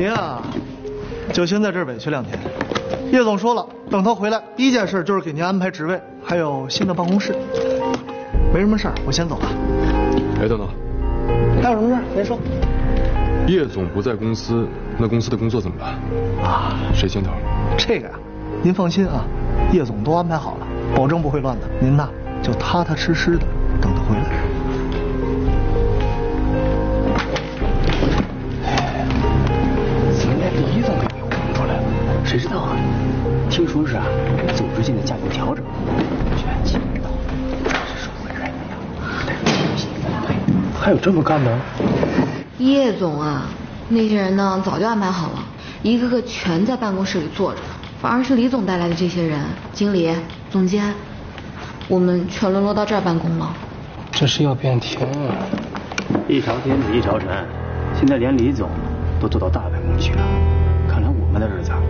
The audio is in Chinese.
您啊，就先在这儿委屈2天。叶总说了，等他回来，第一件事就是给您安排职位，还有新的办公室。没什么事儿，我先走了。 哎，等等， 还有什么事儿？您说。 叶总不在公司，那公司的工作怎么办？啊，谁牵头？ 这个呀，您放心啊，叶总都安排好了，保证不会乱的。您呐，就踏踏实实的等他回来。 怎么连李总都给轰出来了？谁知道啊？听说是组织性的架构调整，全体领导是社会人呀，带着重新分配。还有这么干的？ 叶总啊，那些人呢早就安排好了，一个个全在办公室里坐着，反而是李总带来的这些人，经理、总监，我们全沦落到这儿办公了。 这是要变天啊！ 一朝天子一朝臣，现在连李总都坐到大办公去了，看来我们的日子